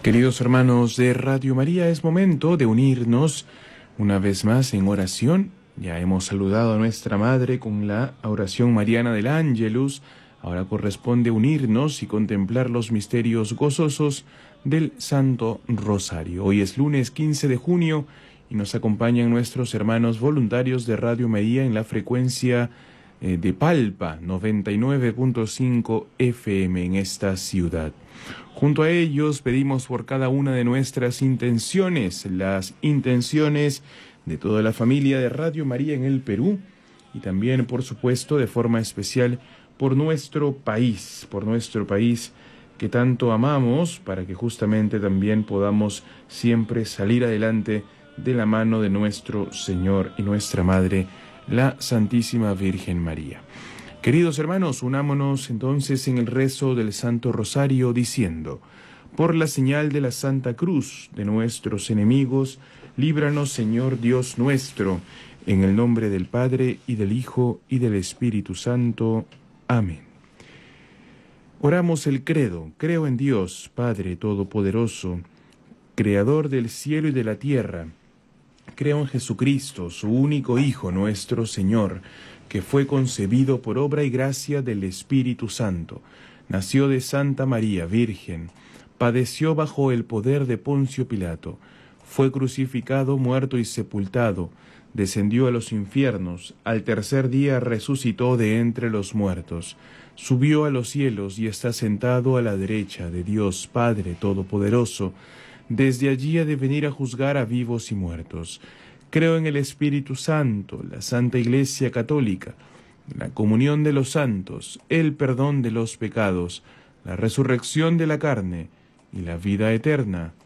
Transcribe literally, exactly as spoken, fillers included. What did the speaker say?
Queridos hermanos de Radio María, es momento de unirnos una vez más en oración. Ya hemos saludado a nuestra Madre con la oración mariana del Ángelus. Ahora corresponde unirnos y contemplar los misterios gozosos del Santo Rosario. Hoy es lunes quince de junio y nos acompañan nuestros hermanos voluntarios de Radio María en la frecuencia eh, de Palpa, noventa y nueve punto cinco F M en esta ciudad. Junto a ellos pedimos por cada una de nuestras intenciones, las intenciones de toda la familia de Radio María en el Perú y también, por supuesto, de forma especial por nuestro país, por nuestro país que tanto amamos, para que justamente también podamos siempre salir adelante de la mano de nuestro Señor y nuestra Madre, la Santísima Virgen María. Queridos hermanos, unámonos entonces en el rezo del Santo Rosario diciendo: por la señal de la Santa Cruz de nuestros enemigos, líbranos, Señor Dios nuestro, en el nombre del Padre, y del Hijo, y del Espíritu Santo. Amén. Oramos el credo. Creo en Dios, Padre Todopoderoso, Creador del cielo y de la tierra. Creo en Jesucristo, su único Hijo, nuestro Señor, que fue concebido por obra y gracia del Espíritu Santo. Nació de Santa María, Virgen. Padeció bajo el poder de Poncio Pilato. Fue crucificado, muerto y sepultado. Descendió a los infiernos. Al tercer día resucitó de entre los muertos. Subió a los cielos y está sentado a la derecha de Dios Padre Todopoderoso. Desde allí ha de venir a juzgar a vivos y muertos. Creo en el Espíritu Santo, la Santa Iglesia Católica, la comunión de los santos, el perdón de los pecados, la resurrección de la carne y la vida eterna.